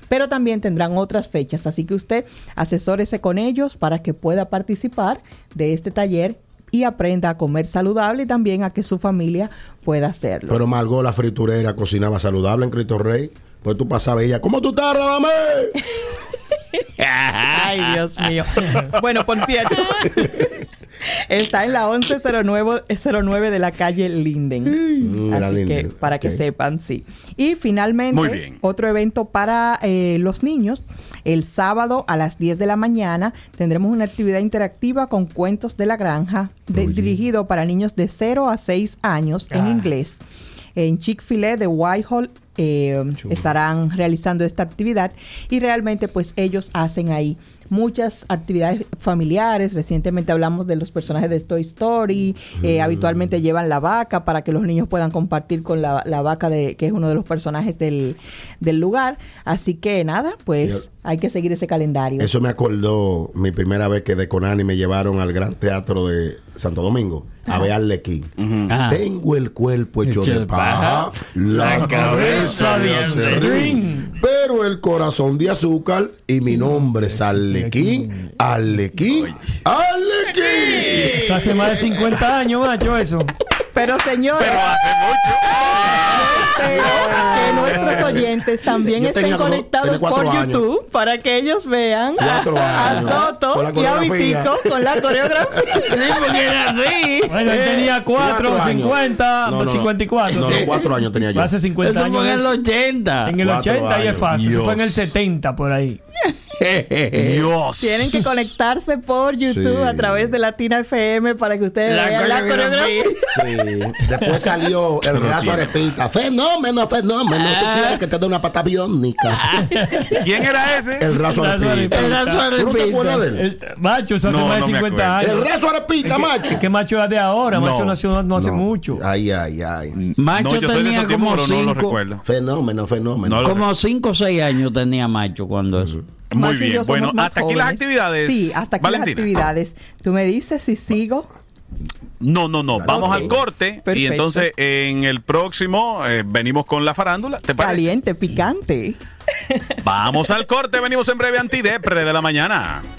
pero también tendrán otras fechas, así que usted asesórese con ellos para que pueda participar de este taller y aprenda a comer saludable y también a que su familia pueda hacerlo. Pero Margot, la friturera, cocinaba saludable en Cristo Rey. Pues tú pasabas ella, ¿cómo tú estás, Radamés? Ay, Dios mío. Bueno, por cierto, está en la 1109 de la calle Linden. Así Linden. que para que sepan, sí. Y finalmente, otro evento para los niños. El sábado a las 10 de la mañana tendremos una actividad interactiva con cuentos de la granja dirigido para niños de 0 a 6 años en inglés. En Chick-fil-A de Whitehall estarán realizando esta actividad y realmente pues ellos hacen ahí muchas actividades familiares. Recientemente hablamos de los personajes de Toy Story. Habitualmente llevan la vaca para que los niños puedan compartir con la vaca que es uno de los personajes del lugar. Así que nada, pues hay que seguir ese calendario. Eso me acordó mi primera vez que de Conani me llevaron al Gran Teatro de Santo Domingo a ver Arlequín. Tengo el cuerpo hecho de paja, la cabeza de acerrín, pero el corazón de azúcar y mi nombre es Arlequín, Arlequín, Arlequín. Eso hace más de 50 años, macho, eso. Pero señores, pero hace mucho. Espero que nuestros oyentes también estén conectados por YouTube para que ellos vean a Soto y a Vitico con la coreografía. Sí. Bueno, él tenía 4, 50, 54. No, 4 años tenía yo. Hace 50 eso años. Fue en el 80. En el 80 ahí es fácil. Eso fue en el Dios. 70 por ahí. Dios. Tienen que conectarse por YouTube a través de Latina FM para que ustedes vean la coreografía. Sí. Después salió el raso arepita. Fenómeno. Tú quieres que te dé una pata biónica. ¿Quién era ese? El raso arepita. El raso ¿Tú no te acuerdas de él? Macho, eso hace No, más de no me 50 años. El raso arepita, macho. Es que Macho es de ahora. Macho nació no hace mucho. Ay. Macho No, yo soy de tenía esos tiempos, como pero no lo 5 recuerdo. Fenómeno. No lo como 5 o 6 años tenía Macho cuando eso. Muy Macho y bien. yo somos Bueno, más hasta aquí las jóvenes. actividades. Sí, hasta aquí Valentina. las actividades. Tú me dices si sigo. No. Vamos al corte. Perfecto. Y entonces en el próximo venimos con la farándula. ¿Te parece? Caliente, picante. Vamos al corte. Venimos en breve. Antidepre de la mañana.